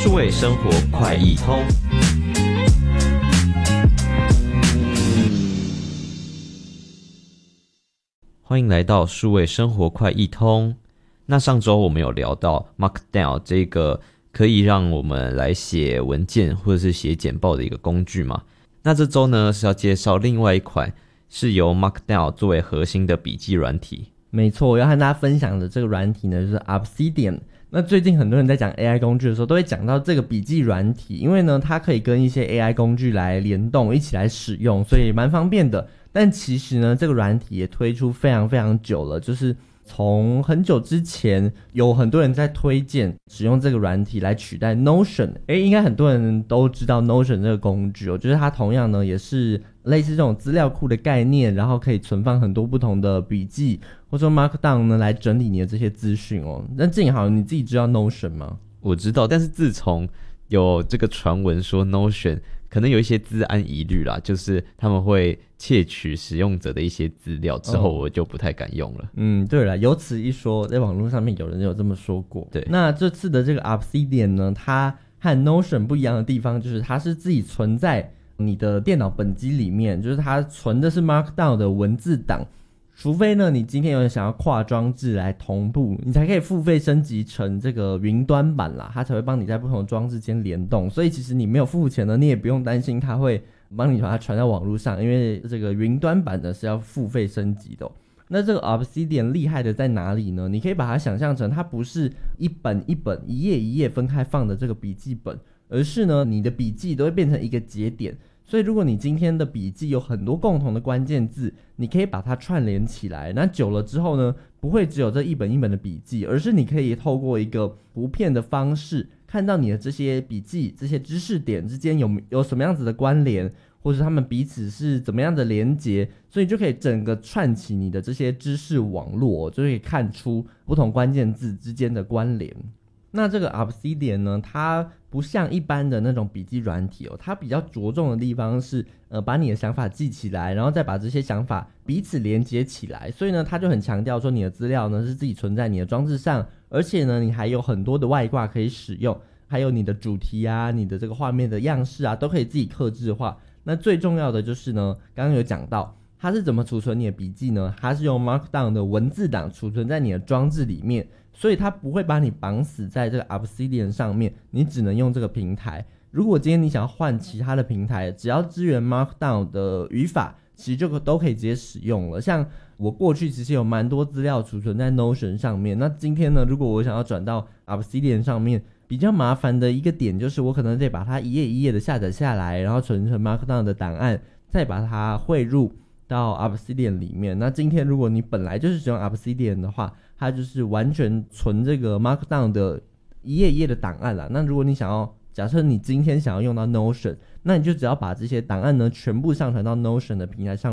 数位生活快易通。欢迎来到数位生活快易通。那上周我们有聊到 Markdown 这个可以让我们来写文件或者是写简报的一个工具嘛。那这周呢是要介绍另外一款是由 Markdown 作为核心的笔记软体。 没错，我要和大家分享的这个软体呢就是 Obsidian。那最近很多人在讲 AI 工具的时候都会讲到这个笔记软体，因为呢它可以跟一些 AI 工具来联动一起来使用，所以蛮方便的。但其实呢这个软体也推出非常非常久了，就是从很久之前有很多人在推荐使用这个软体来取代 Notion。 应该很多人都知道 Notion 这个工具哦，就是它同样呢也是类似这种资料库的概念，然后可以存放很多不同的笔记或者说 Markdown 呢来整理你的这些资讯哦。那正好你自己知道 Notion 吗？ 我知道，但是自从有这个传闻说 Notion 可能有一些资安疑虑啦，就是他们会窃取使用者的一些资料之后，我就不太敢用了。 对了，有此一说，在网络上面有人有这么说过。 对， 那这次的这个 Obsidian 呢，它和 Notion 不一样的地方就是它是自己存在你的电脑本机里面，就是它存的是 Markdown 的文字档，除非呢你今天有人想要跨装置来同步，你才可以付费升级成这个云端版啦，它才会帮你在不同的装置间联动。所以其实你没有付钱呢，你也不用担心它会帮你把它传到网络上，因为这个云端版呢是要付费升级的。那这个 Obsidian 厉害的在哪里呢？你可以把它想象成它不是一本一本一页一页分开放的这个笔记本，而是呢你的笔记都会变成一个节点。所以如果你今天的笔记有很多共同的关键字，你可以把它串联起来，那久了之后呢，不会只有这一本一本的笔记，而是你可以透过一个图片的方式看到你的这些笔记这些知识点之间有什么样子的关联，或是他们彼此是怎么样的连结，所以就可以整个串起你的这些知识网络，就可以看出不同关键字之间的关联。那这个 Obsidian 呢，它不像一般的那种笔记软体哦，它比较着重的地方是把你的想法记起来，然后再把这些想法彼此连接起来。所以呢它就很强调说你的资料呢是自己存在你的装置上，而且呢你还有很多的外挂可以使用，还有你的主题啊，你的这个画面的样式啊都可以自己客制化。那最重要的就是呢，刚刚有讲到它是怎么储存你的笔记呢？它是用 Markdown 的文字档储存在你的装置里面，所以它不会把你绑死在这个 Obsidian 上面，你只能用这个平台。如果今天你想要换其他的平台，只要支援 Markdown 的语法，其实就都可以直接使用了。像我过去其实有蛮多资料储存在 Notion 上面，那今天呢，如果我想要转到 Obsidian 上面，比较麻烦的一个点就是我可能得把它一页一页的下载下来，然后存成 Markdown 的档案，再把它汇入到 Obsidian 里面。那今天如果你本来就是使用 Obsidian 的话，它就是完全存这个 Markdown 的一页一页的档案啦。那如果你想要，假设你今天想要用到 Notion， 那你就只要把这些档案呢全部上传到 Notion 的平台上